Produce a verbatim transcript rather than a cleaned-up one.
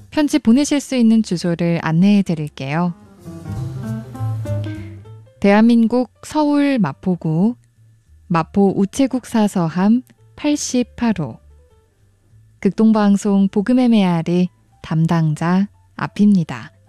편지 보내실 수 있는 주소를 안내해 드릴게요. 대한민국 서울 마포구 마포 우체국 사서함 팔십팔 호 극동방송 복음의 메아리 담당자 앞입니다.